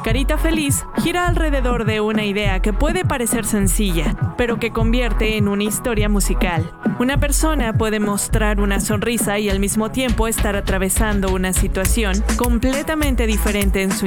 Carita Feliz gira alrededor de una idea que puede parecer sencilla, pero que convierte en una historia musical. Una persona puede mostrar una sonrisa y al mismo tiempo estar atravesando una situación completamente diferente en su